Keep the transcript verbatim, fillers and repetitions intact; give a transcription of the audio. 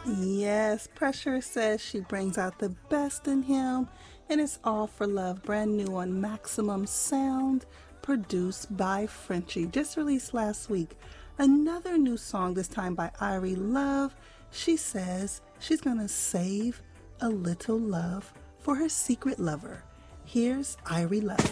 Yes, Pressure says she brings out the best in him, and it's All for Love, brand new on Maximum Sound, produced by Frenchie, just released last week. Another new song, this time by Irie Love. She says she's gonna save a little love for her secret lover. Here's Irie Love.